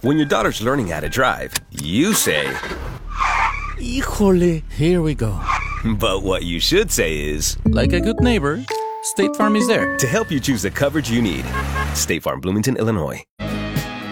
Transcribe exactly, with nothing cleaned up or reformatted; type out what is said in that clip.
When your daughter's learning how to drive, you say, Híjole. Here we go. but what you should say is, Like a good neighbor, State Farm is there. to help you choose the coverage you need. State Farm, Bloomington, Illinois.